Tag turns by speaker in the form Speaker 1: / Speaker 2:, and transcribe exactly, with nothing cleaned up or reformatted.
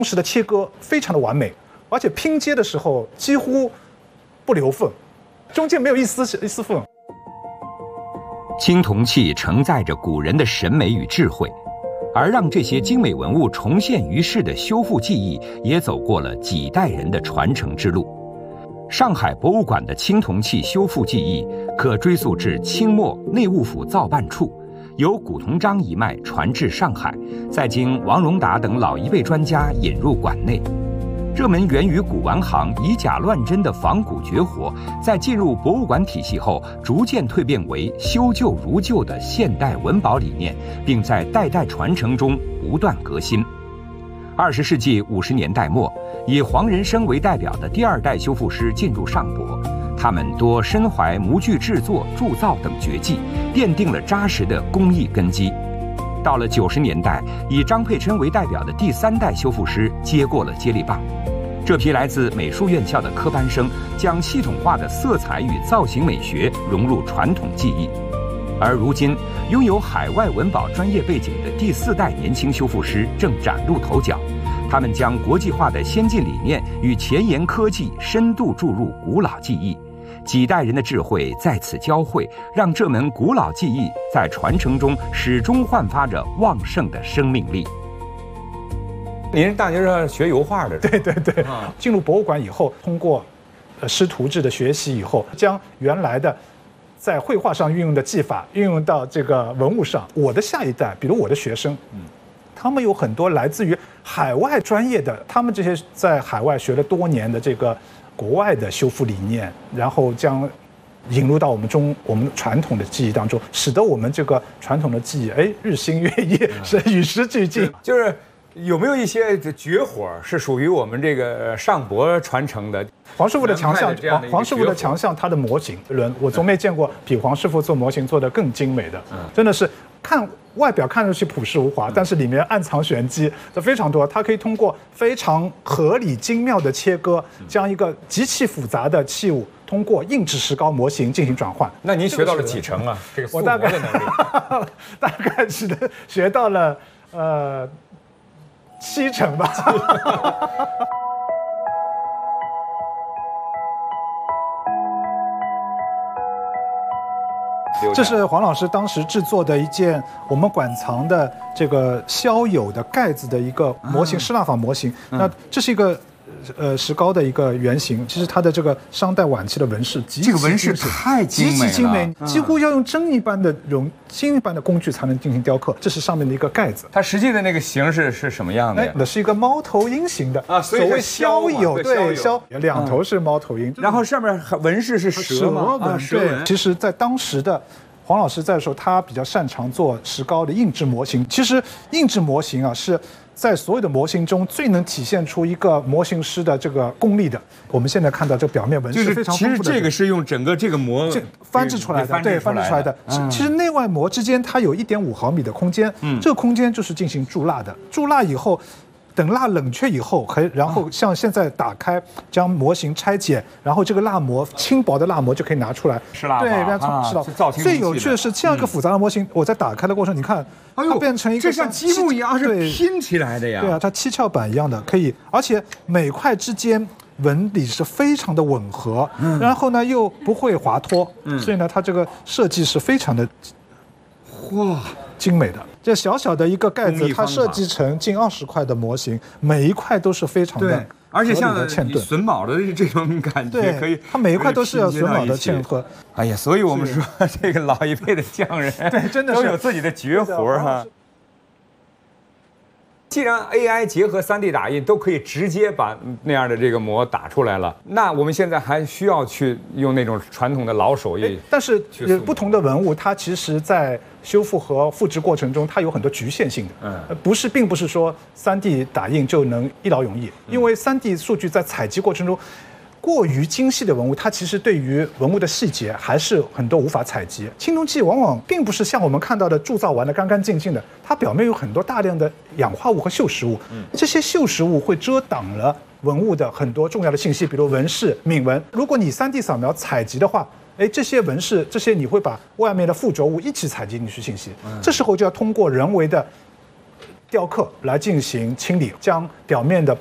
Speaker 1: 当时的切割非常的完美，而且拼接的时候几乎不留缝，中间没有一丝一丝缝。
Speaker 2: 青铜器承载着古人的审美与智慧，而让这些精美文物重现于世的修复技艺，也走过了几代人的传承之路。上海博物馆的青铜器修复技艺可追溯至清末内务府造办处，由古同章一脉传至上海，再经王荣达等老一辈专家引入馆内。这门源于古玩行以假乱真的仿古绝活，在进入博物馆体系后，逐渐蜕变为修旧如旧的现代文保理念，并在代代传承中不断革新。二十世纪五十年代末，以黄仁生为代表的第二代修复师进入上博，他们多身怀模具制作、铸造等绝技，奠定了扎实的工艺根基。到了九十年代，以张佩琛为代表的第三代修复师接过了接力棒。这批来自美术院校的科班生，将系统化的色彩与造型美学融入传统技艺。而如今，拥有海外文保专业背景的第四代年轻修复师正崭露头角。他们将国际化的先进理念与前沿科技深度注入古老技艺，几代人的智慧在此交汇，让这门古老技艺在传承中始终焕发着旺盛的生命力。
Speaker 3: 您大学上学油画的？
Speaker 1: 对对对，啊、进入博物馆以后，通过呃师徒制的学习以后，将原来的在绘画上运用的技法运用到这个文物上。我的下一代，比如我的学生，嗯，他们有很多来自于海外专业的，他们这些在海外学了多年的这个国外的修复理念，然后将引入到我们中我们传统的技艺当中，使得我们这个传统的技艺哎日新月异，是与时俱进。
Speaker 3: 就是有没有一些绝活是属于我们这个上博传承的？
Speaker 1: 黄师傅的强项，黄黄师傅的强项，他的模型轮，我从没见过比黄师傅做模型做得更精美的，真的是看外表看上去朴实无华，但是里面暗藏玄机，这非常多。它可以通过非常合理精妙的切割，将一个极其复杂的器物通过硬质石膏模型进行转换。
Speaker 3: 那您学到了几成啊？这个塑模的能力，
Speaker 1: 大概是的，学到了呃七成吧。这是黄老师当时制作的一件我们馆藏的这个肖友的盖子的一个模型，施蜡法模型。那这是一个呃石膏的一个原型，其实它的这个商代晚期的纹饰极其
Speaker 3: 这个纹饰太精美了，
Speaker 1: 极其精美，几乎要用针一般的容金一般的工具才能进行雕刻。这是上面的一个盖子，
Speaker 3: 它实际的那个形式是什么样的呀？
Speaker 1: 那是一个猫头鹰形的
Speaker 3: 啊，所
Speaker 1: 谓肖友，对肖两头是猫头鹰，
Speaker 3: 然后上面纹饰是蛇吗？
Speaker 1: 啊，对。其实，在当时的黄老师在的时候，他比较擅长做石膏的硬质模型。其实硬质模型啊，是在所有的模型中最能体现出一个模型师的这个功力的。我们现在看到这表面纹饰非常丰富的，
Speaker 3: 其实这个是用整个这个模
Speaker 1: 翻制出来的，对，翻制出来的。其实内外模之间它有一点五毫米的空间，嗯，这个空间就是进行铸蜡的。铸蜡以后，等蜡冷却以后，可以然后像现在打开，将模型拆解，然后这个蜡膜轻薄的蜡膜就可以拿出来，
Speaker 3: 是蜡，
Speaker 1: 对，变成是蜡。最有趣的是这样一个复杂的模型，我在打开的过程，你看它变成一个
Speaker 3: 这像积木一样是拼起来的呀。
Speaker 1: 对啊，它七窍板一样的可以，而且每块之间纹理是非常的吻合，然后呢又不会滑脱，所以呢它这个设计是非常的哇精美的。这小小的一个盖子，它设计成近二十块的模型，每一块都是非常的，
Speaker 3: 而且像榫卯的这种感觉，可以，
Speaker 1: 它每一块都是要榫卯的嵌合。
Speaker 3: 哎呀，所以我们说这个老一辈的匠人，
Speaker 1: 对，真的是
Speaker 3: 都有自己的绝活哈。既然 A I 结合 三 D 打印都可以直接把那样的这个模打出来了，那我们现在还需要去用那种传统的老手艺？
Speaker 1: 但是不同的文物，它其实在修复和复制过程中，它有很多局限性的。嗯，不是，并不是说 三 D 打印就能一劳永逸，因为 三 D 数据在采集过程中，过于精细的文物，它其实对于文物的细节还是很多无法采集。青铜器往往并不是像我们看到的铸造完的干干净净的，它表面有很多大量的氧化物和锈蚀物，这些锈蚀物会遮挡了文物的很多重要的信息，比如纹饰、铭文。如果你 三 D 扫描采集的话，哎，这些纹饰，这些你会把外面的附着物一起采集进去信息，这时候就要通过人为的雕刻来进行清理，将表面的